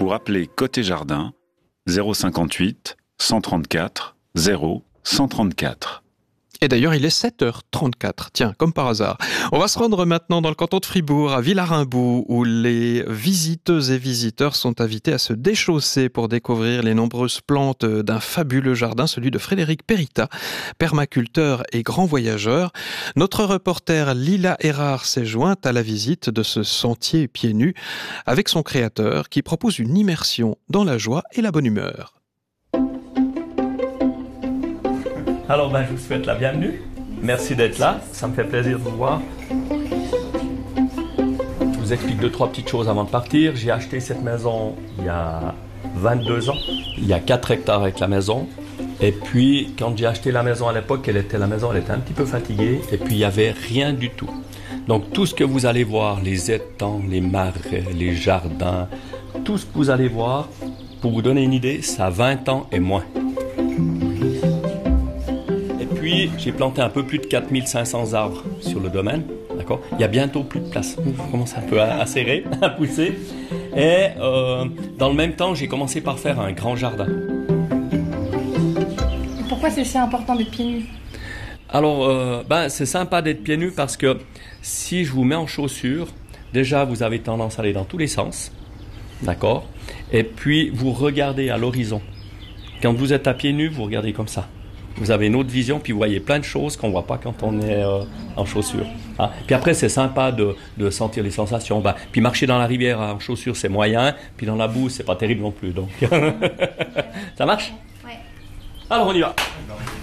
pour appeler Côté Jardin 058 134 0 134. Et d'ailleurs, il est 7h34, tiens, comme par hasard. On va se rendre maintenant dans le canton de Fribourg, à Villarimbou, où les visiteuses et visiteurs sont invités à se déchausser pour découvrir les nombreuses plantes d'un fabuleux jardin, celui de Frédéric Perita, permaculteur et grand voyageur. Notre reporter Lila Erard s'est jointe à la visite de ce sentier pieds nus avec son créateur qui propose une immersion dans la joie et la bonne humeur. Alors je vous souhaite la bienvenue. Merci d'être là, ça me fait plaisir de vous voir. Je vous explique 2-3 petites choses avant de partir. J'ai acheté cette maison il y a 22 ans. Il y a 4 hectares avec la maison. Et puis quand j'ai acheté la maison à l'époque, elle était un petit peu fatiguée. Et puis il n'y avait rien du tout. Donc tout ce que vous allez voir, les étangs, les marais, les jardins, tout ce que vous allez voir, pour vous donner une idée, ça a 20 ans et moins. Puis, j'ai planté un peu plus de 4500 arbres sur le domaine. D'accord ? Il y a bientôt plus de place. Je commence un peu à serrer, à pousser. Et dans le même temps, j'ai commencé par faire un grand jardin. Pourquoi c'est si important d'être pieds nus ? Alors, c'est sympa d'être pieds nus parce que si je vous mets en chaussures, déjà, vous avez tendance à aller dans tous les sens. D'accord ? Et puis, vous regardez à l'horizon. Quand vous êtes à pieds nus, vous regardez comme ça. Vous avez une autre vision, puis vous voyez plein de choses qu'on ne voit pas quand on est en chaussures. Hein. Puis après, c'est sympa de sentir les sensations. Puis marcher dans la rivière en chaussures, c'est moyen. Puis dans la boue, c'est pas terrible non plus. Donc. Ça marche ? Ouais. Alors, on y va.